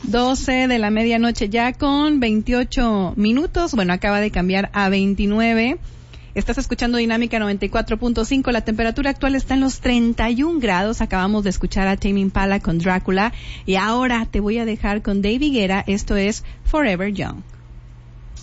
12 de la medianoche ya con 28 minutos. Bueno, acaba de cambiar a 29. Estás escuchando Dinámica 94.5. La temperatura actual está en los 31 grados. Acabamos de escuchar a Tame Impala con Drácula. Y ahora te voy a dejar con David Guetta. Esto es Forever Young.